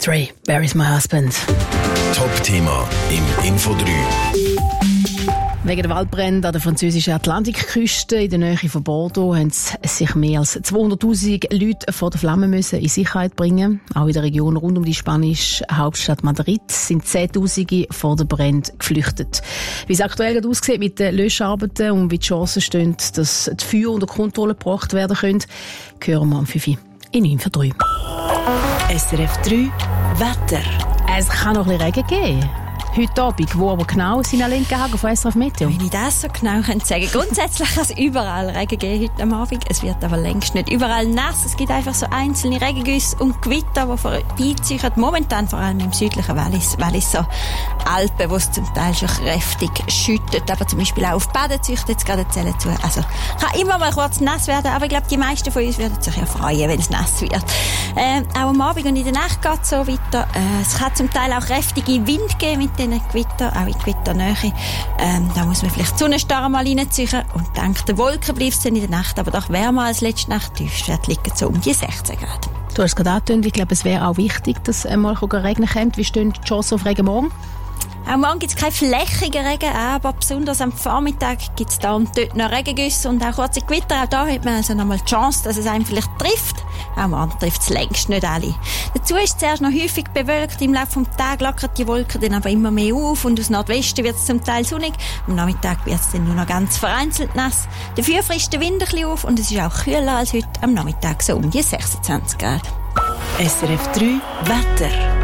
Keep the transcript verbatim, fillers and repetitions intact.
Dre, Where is my husband? Top-Thema im Info drei. Wegen der Waldbrände an der französischen Atlantikküste in der Nähe von Bordeaux haben sich mehr als zweihunderttausend Leute vor der Flamme müssen in Sicherheit bringen. Auch in der Region rund um die spanische Hauptstadt Madrid sind Zehntausende vor den Bränden geflüchtet. Wie es aktuell aussieht mit den Löscharbeiten und wie die Chancen stehen, dass die Feuer unter Kontrolle gebracht werden können, hören wir am fünf Uhr in Info drei. S R F drei Wetter. Es kann noch ein bisschen Regen geben. Heute Abend, wo aber genau sind alle Hagen von S R F Meteo? Wenn ich das so genau könnte sagen. Grundsätzlich kann es überall Regen geben heute am Abend. Es wird aber längst nicht überall nass. Es gibt einfach so einzelne Regengüsse und Gewitter, die vorbeiziehen. Momentan vor allem im südlichen Wallis, Walliser Alpen, wo es zum Teil schon kräftig schüttet. Aber zum Beispiel auch auf Baden züchtet jetzt gerade Zellen zu. Also kann immer mal kurz nass werden, aber ich glaube, die meisten von uns würden sich ja freuen, wenn es nass wird. Äh, auch am Abend und in der Nacht geht es so weiter. Äh, es kann zum Teil auch kräftige Wind geben mit den Gewitter, auch in Gewitternähe. Ähm, da muss man vielleicht die Sonnenstarre mal reinziehen und dank der Wolken bleibt es dann in der Nacht, aber doch wärmer als letzte Nacht. Tiefstwert liegen so um die sechzehn Grad. Du hast es gerade angetönt, ich glaube, es wäre auch wichtig, dass einmal regnen könnte. Wie stehen die Chancen auf Regen morgen? Auch morgen gibt es keinen flächigen Regen, aber besonders am Vormittag gibt es da und dort noch Regengüsse und auch kurze Gewitter. Auch da hat man also noch mal die Chance, dass es einem vielleicht trifft. Auch morgen trifft es längst nicht alle. Dazu ist es zuerst noch häufig bewölkt. Im Laufe des Tages lockert die Wolken dann aber immer mehr auf und aus Nordwesten wird es zum Teil sonnig. Am Nachmittag wird es dann nur noch ganz vereinzelt nass. Dafür frisst der Wind ein bisschen auf und es ist auch kühler als heute am Nachmittag, so um die sechsundzwanzig Grad. S R F drei Wetter.